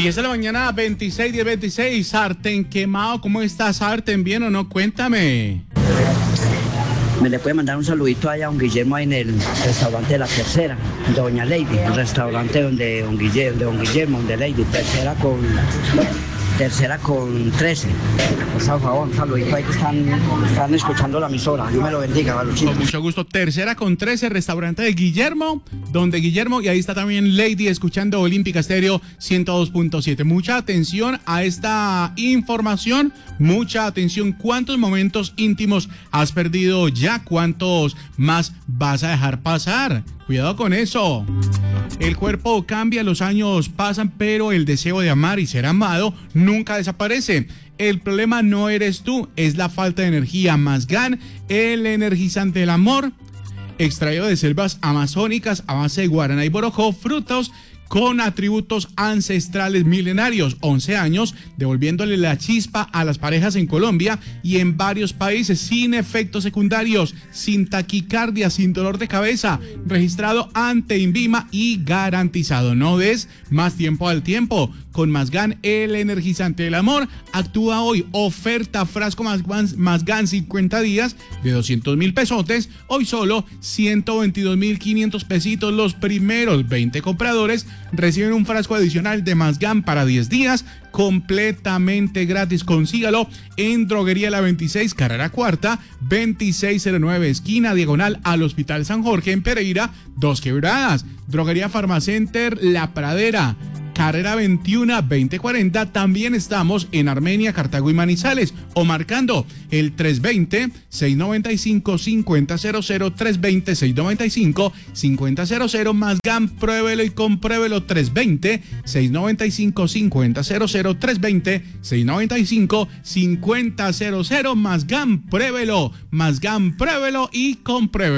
10 de la mañana, 26, 10:26. Sartén quemado, ¿cómo estás, Sartén? ¿Bien o no? Cuéntame. Me le puede mandar un saludito allá a don Guillermo ahí en el restaurante de La Tercera, de Doña Lady, el restaurante donde don Guillermo, donde Lady, tercera con 13. Por favor, un saludito ahí que están escuchando la emisora. Dios me lo bendiga, Valuchito. Con mucho gusto. Tercera con 13, restaurante de Guillermo, donde Guillermo, y ahí está también Lady escuchando Olímpica Estéreo 102.7. Mucha atención a esta información, mucha atención. ¿Cuántos momentos íntimos has perdido ya? ¿Cuántos más vas a dejar pasar? Cuidado con eso. El cuerpo cambia, los años pasan, pero el deseo de amar y ser amado nunca desaparece. El problema no eres tú, es la falta de energía. Masgan, el energizante del amor, extraído de selvas amazónicas a base de guaraná y borojó, frutos con atributos ancestrales milenarios. 11 años devolviéndole la chispa a las parejas en Colombia y en varios países, sin efectos secundarios, sin taquicardia, sin dolor de cabeza, registrado ante INVIMA y garantizado. No des más tiempo al tiempo. Con Masgan, el energizante del amor, actúa hoy. Oferta frasco Masgan 50 días de 200,000 pesotes. Hoy solo 122,500 pesitos. Los primeros 20 compradores reciben un frasco adicional de Masgan para 10 días, completamente gratis. Consígalo en Droguería La 26, carrera cuarta, 2609, esquina diagonal al Hospital San Jorge, en Pereira, Dos Quebradas. Droguería Farmacenter La Pradera, carrera 21, 2040. También estamos en Armenia, Cartago y Manizales, o marcando el 320-695-5000, 320-695-5000. Masgan, pruébelo y compruébelo. 320-695-5000, 320-695-5000. Masgan, pruébelo y compruébelo.